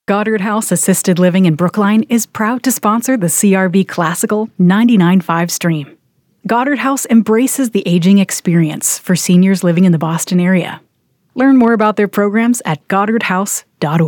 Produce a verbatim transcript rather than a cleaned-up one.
Goddard House Assisted Living in Brookline is proud to sponsor the C R B Classical ninety-nine point five stream. Goddard House embraces the aging experience for seniors living in the Boston area. Learn more about their programs at goddard house dot org.